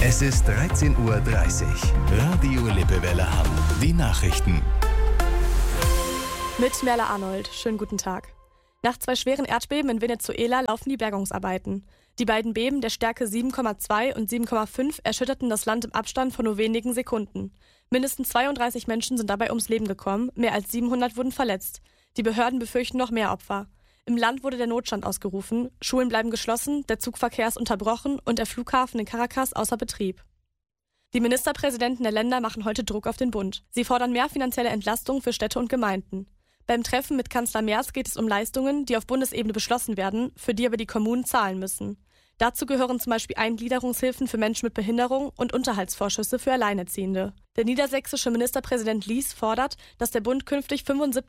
Es ist 13:30 Uhr. Radio Lippewelle Hamm. Die Nachrichten. Mit Merle Arnold. Schönen guten Tag. Nach 2 schweren Erdbeben in Venezuela laufen die Bergungsarbeiten. Die beiden Beben der Stärke 7,2 und 7,5 erschütterten das Land im Abstand von nur wenigen Sekunden. Mindestens 32 Menschen sind dabei ums Leben gekommen, mehr als 700 wurden verletzt. Die Behörden befürchten noch mehr Opfer. Im Land wurde der Notstand ausgerufen, Schulen bleiben geschlossen, der Zugverkehr ist unterbrochen und der Flughafen in Caracas außer Betrieb. Die Ministerpräsidenten der Länder machen heute Druck auf den Bund. Sie fordern mehr finanzielle Entlastung für Städte und Gemeinden. Beim Treffen mit Kanzler Merz geht es um Leistungen, die auf Bundesebene beschlossen werden, für die aber die Kommunen zahlen müssen. Dazu gehören zum Beispiel Eingliederungshilfen für Menschen mit Behinderung und Unterhaltsvorschüsse für Alleinerziehende. Der niedersächsische Ministerpräsident Lies fordert, dass der Bund künftig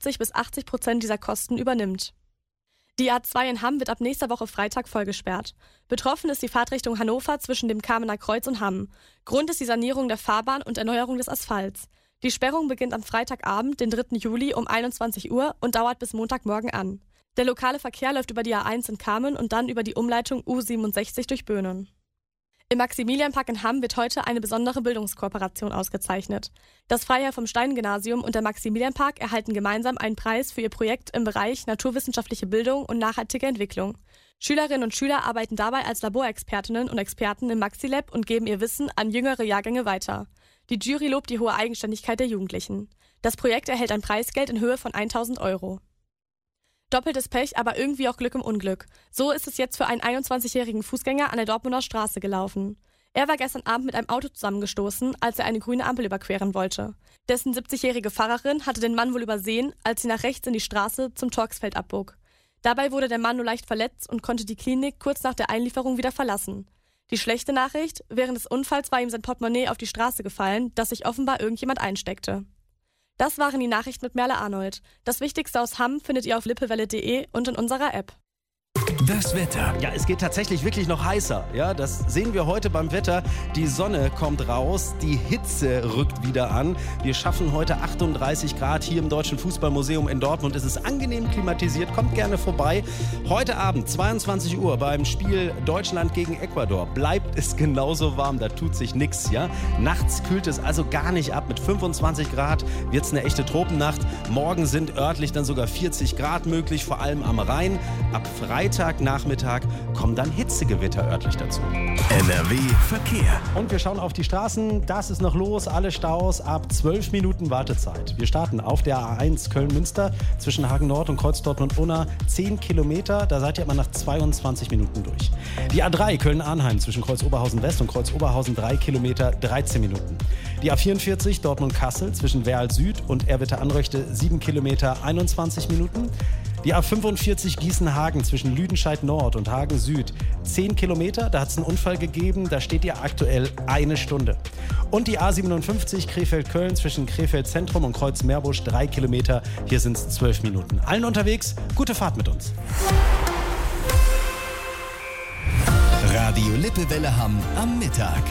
75-80% dieser Kosten übernimmt. Die A2 in Hamm wird ab nächster Woche Freitag vollgesperrt. Betroffen ist die Fahrtrichtung Hannover zwischen dem Kamener Kreuz und Hamm. Grund ist die Sanierung der Fahrbahn und Erneuerung des Asphalts. Die Sperrung beginnt am Freitagabend, den 3. Juli um 21 Uhr und dauert bis Montagmorgen an. Der lokale Verkehr läuft über die A1 in Kamen und dann über die Umleitung U67 durch Böhnen. Im Maximilianpark in Hamm wird heute eine besondere Bildungskooperation ausgezeichnet. Das Freiherr vom Stein-Gymnasium und der Maximilianpark erhalten gemeinsam einen Preis für ihr Projekt im Bereich naturwissenschaftliche Bildung und nachhaltige Entwicklung. Schülerinnen und Schüler arbeiten dabei als Laborexpertinnen und Experten im Maxilab und geben ihr Wissen an jüngere Jahrgänge weiter. Die Jury lobt die hohe Eigenständigkeit der Jugendlichen. Das Projekt erhält ein Preisgeld in Höhe von 1.000 Euro. Doppeltes Pech, aber irgendwie auch Glück im Unglück. So ist es jetzt für einen 21-jährigen Fußgänger an der Dortmunder Straße gelaufen. Er war gestern Abend mit einem Auto zusammengestoßen, als er eine grüne Ampel überqueren wollte. Dessen 70-jährige Fahrerin hatte den Mann wohl übersehen, als sie nach rechts in die Straße zum Torxfeld abbog. Dabei wurde der Mann nur leicht verletzt und konnte die Klinik kurz nach der Einlieferung wieder verlassen. Die schlechte Nachricht: Während des Unfalls war ihm sein Portemonnaie auf die Straße gefallen, das sich offenbar irgendjemand einsteckte. Das waren die Nachrichten mit Merle Arnold. Das Wichtigste aus Hamm findet ihr auf lippewelle.de und in unserer App. Das Wetter. Ja, es geht tatsächlich wirklich noch heißer. Ja, das sehen wir heute beim Wetter. Die Sonne kommt raus, die Hitze rückt wieder an. Wir schaffen heute 38 Grad hier im Deutschen Fußballmuseum in Dortmund. Es ist angenehm klimatisiert, kommt gerne vorbei. Heute Abend, 22 Uhr, beim Spiel Deutschland gegen Ecuador, bleibt es genauso warm, da tut sich nichts. Ja? Nachts kühlt es also gar nicht ab. Mit 25 Grad wird es eine echte Tropennacht. Morgen sind örtlich dann sogar 40 Grad möglich, vor allem am Rhein. Ab Freitagnachmittag kommen dann Hitzegewitter örtlich dazu. NRW Verkehr. Und wir schauen auf die Straßen. Das ist noch los. Alle Staus ab 12 Minuten Wartezeit. Wir starten auf der A1 Köln-Münster zwischen Hagen Nord und Kreuz Dortmund-Unna. 10 Kilometer. Da seid ihr aber nach 22 Minuten durch. Die A3 Köln-Arnheim zwischen Kreuz Oberhausen West und Kreuz Oberhausen 3 Kilometer, 13 Minuten. Die A44 Dortmund-Kassel zwischen Werl Süd und Erwitte-Anröchte 7 Kilometer, 21 Minuten. Die A45 Gießen-Hagen zwischen Lüdenscheid Nord und Hagen Süd 10 Kilometer, da hat es einen Unfall gegeben, da steht ihr aktuell 1 Stunde. Und die A57 Krefeld-Köln zwischen Krefeld Zentrum und Kreuz Meerbusch 3 Kilometer, hier sind es 12 Minuten. Allen unterwegs, gute Fahrt mit uns. Radio Lippewelle Hamm am Mittag.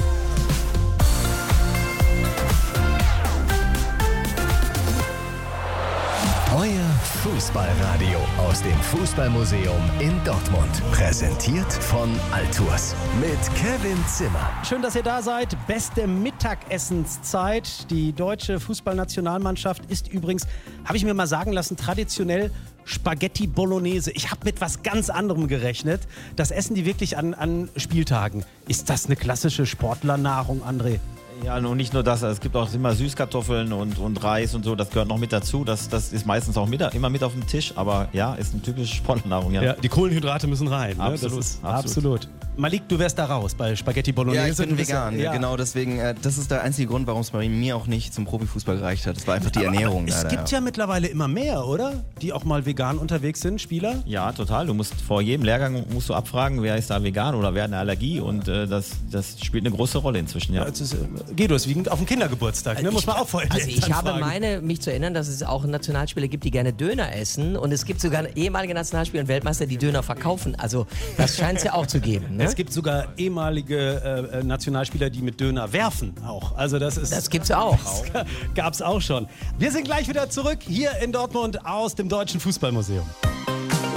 Euer Fußballradio aus dem Fußballmuseum in Dortmund. Präsentiert von Altours mit Kevin Zimmer. Schön, dass ihr da seid. Beste Mittagessenszeit. Die deutsche Fußballnationalmannschaft ist übrigens, habe ich mir mal sagen lassen, traditionell Spaghetti Bolognese. Ich habe mit was ganz anderem gerechnet. Das essen die wirklich an Spieltagen. Ist das eine klassische Sportlernahrung, André? Ja, und nicht nur das, es gibt auch immer Süßkartoffeln und Reis und so, das gehört noch mit dazu. Das ist meistens auch immer mit auf dem Tisch, aber ja, ist eine typische Sportnahrung. Ja, die Kohlenhydrate müssen rein. Ne? Absolut, das ist absolut. Malik, du wärst da raus bei Spaghetti Bolognese. Ja, ich bin vegan, genau, deswegen, das ist der einzige Grund, warum es bei mir auch nicht zum Profifußball gereicht hat. Das war einfach die Ernährung. Aber es gibt ja mittlerweile immer mehr, oder? Die auch mal vegan unterwegs sind, Spieler? Ja, total. Du musst vor jedem Lehrgang abfragen, wer ist da vegan oder wer hat eine Allergie und das spielt eine große Rolle inzwischen. Ja. Guido ist wie auf dem Kindergeburtstag, ne? Muss man auch vorher ich habe mich zu erinnern, dass es auch Nationalspieler gibt, die gerne Döner essen und es gibt sogar ehemalige Nationalspieler und Weltmeister, die Döner verkaufen. Also das scheint es ja auch zu geben. Ne? Es gibt sogar ehemalige Nationalspieler, die mit Döner werfen auch. Also das gibt's auch. Gab's auch schon. Wir sind gleich wieder zurück hier in Dortmund aus dem Deutschen Fußballmuseum.